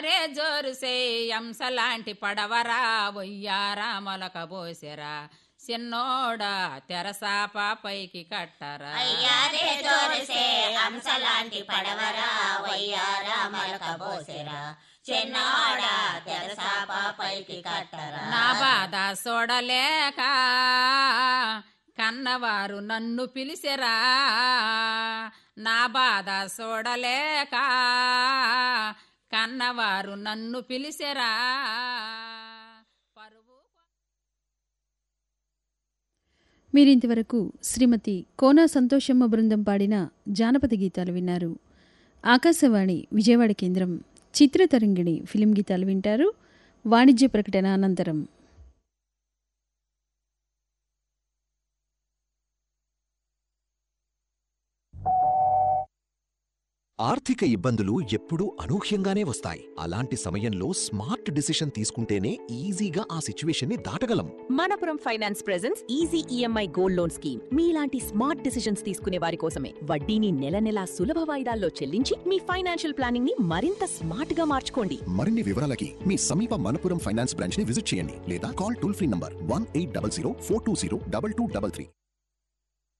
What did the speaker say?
రే జోరుసే అంశలాంటి పడవరా ఒయ్యారా మొలక బోసెరా చిన్నోడా తెరసాప పైకి కట్టరా అయ్యారే జోరుసే అంశలాంటి పడవరా వయ్యారా మొలక బోసెరా చిన్నోడా తెరసాప పైకి కట్టరా. నా బాధ చూడలేక కన్నవారు నన్ను పిలిచెరా నా బాధ చూడలేక కన్నవారు నన్ను పిలిచెరా. మీరింతవరకు శ్రీమతి కోనా సంతోషమ్మ బృందం పాడిన జానపద గీతాలు విన్నారు. ఆకాశవాణి విజయవాడ కేంద్రం చిత్రతరంగిణి ఫిలిం గీతాలు వింటారు. వాణిజ్య ప్రకటన అనంతరం. ఆర్థిక ఇబ్బందులు ఎప్పుడూ అనూహ్యంగానే వస్తాయి. అలాంటి సమయంలో స్మార్ట్ డిసిషన్ తీసుకుంటేనే ఈజీగా ఆ సిచ్యువేషన్ ని దాటగలం. Manappuram finance presents easy EMI gold loan scheme. మీలాంటి స్మార్ట్ డిసిషన్స్ తీసుకునే వారి కోసమే. వడ్డీని నెల నెలా సులభ వాయిదాల్లో చెల్లించి మీ ఫైనాన్షియల్ ప్లానింగ్ ని మరింత స్మార్ట్ గా మార్చుకోండి. మరిన్ని వివరాలకి మీ సమీప మనపురం ఫైనాన్స్ బ్రాంచ్ ని విజిట్ చేయండి లేదా కాల్ టోల్ ఫ్రీ నంబర్ 1800 420 2233.